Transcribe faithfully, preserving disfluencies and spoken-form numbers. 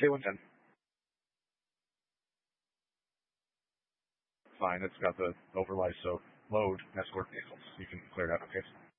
K one ten. Fine, it's got the overlay, so load escort vehicles. You can clear it out, okay?